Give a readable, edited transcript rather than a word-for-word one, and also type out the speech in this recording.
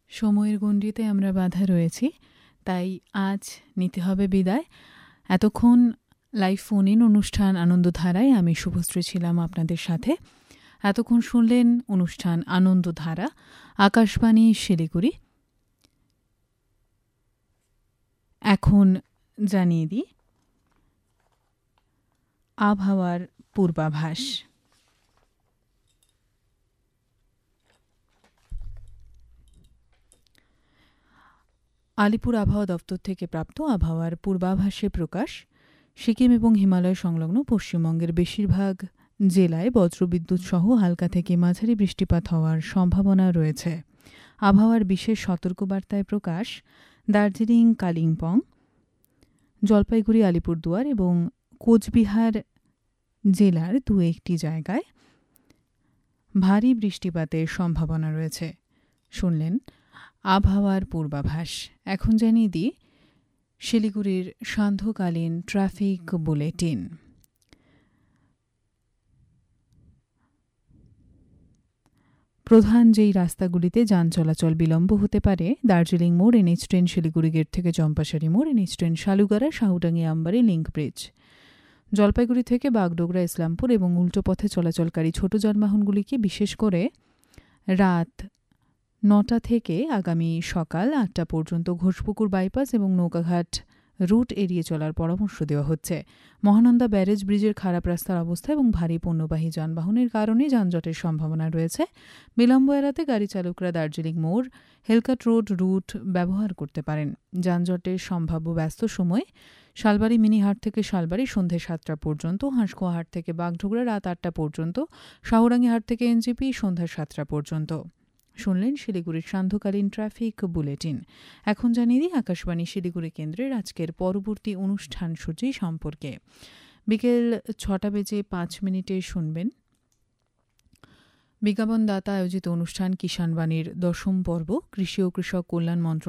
সময়ের গণ্ডিতে আমরা বাঁধা রয়েছি, তাই আজ নিতে হবে বিদায়। এতক্ষণ লাইভ ফোন ইন অনুষ্ঠান আনন্দধারায় আমি শুভশ্রী ছিলাম আপনাদের সাথে। এতক্ষণ শুনলেন অনুষ্ঠান আনন্দধারা, আকাশবাণী শিলিগুড়ি। এখন জানিয়ে দিই আবহাওয়ার পূর্বাভাস। আলিপুর আবহাওয়া দপ্তর থেকে প্রাপ্ত আবহাওয়ার পূর্বাভাসে প্রকাশ, সিকিম এবং হিমালয় সংলগ্ন পশ্চিমবঙ্গের বেশিরভাগ জেলায় বজ্রবিদ্যুৎ সহ হালকা থেকে মাঝারি বৃষ্টিপাত হওয়ার সম্ভাবনা রয়েছে। আবহাওয়ার বিশেষ সতর্কবার্তায় প্রকাশ, দার্জিলিং, কালিম্পং, জলপাইগুড়ি, আলিপুরদুয়ার এবং কোচবিহার জেলার দু একটি জায়গায় ভারী বৃষ্টিপাতের সম্ভাবনা রয়েছে। শুনলেন আবহাওয়ার পূর্বাভাস। এখন জানিয়ে দিই শিলিগুড়ির সান্ধ্যকালীন ট্রাফিক বুলেটিন। প্রধান যেই রাস্তাগুলিতে যান চলাচল বিলম্ব হতে পারে: দার্জিলিং মোড়, NH 10 শিলিগুড়ি গেট থেকে চম্পাশাড়ি মোড়, NH 10 Salugara, Shahudangi, Ambari, link bridge. Jalpaiguri থেকে বাগডোগরা, ইসলামপুর এবং উল্টো পথে চলাচলকারী ছোট যানবাহনগুলিকে বিশেষ করে রাত 9টা থেকে আগামী সকাল 8টা পর্যন্ত ঘোষপুকুর বাইপাস এবং নৌকাঘাট রুট এড়িয়ে চলার পরামর্শ দেওয়া হচ্ছে। মহানন্দা ব্যারেজ ব্রিজের খারাপ রাস্তার অবস্থা এবং ভারী পণ্যবাহী যানবাহনের কারণে যানজটের সম্ভাবনা রয়েছে। বিলম্ব এড়াতে গাড়ি চালকরা দার্জিলিং মোড়, হেলকাট রোড রুট ব্যবহার করতে পারেন। যানজটের সম্ভাব্য ব্যস্ত সময়: শালবাড়ি মিনিহাট থেকে শালবাড়ি সন্ধে 7টা পর্যন্ত, হাঁসখোয়া হাট থেকে বাগডোগরা রাত 8টা পর্যন্ত, শাহুরাঙ্গি হাট থেকে NGP সন্ধ্যা 7টা পর্যন্ত। শুনলেন শিলিগুড়ির সান্ধ্যকালীন ট্রাফিক বুলেটিন। এখন জানিয়ে দিই আকাশবাণী শিলিগুড়ি কেন্দ্রের আজকের পরবর্তী অনুষ্ঠান সূচি সম্পর্কে। বিকেল 6:05 শুনবেন বিজ্ঞাপনদাতা আয়োজিত অনুষ্ঠান কিষাণবাণীর 10ম পর্ব, কৃষি ও কৃষক কল্যাণ মন্ত্রণালয়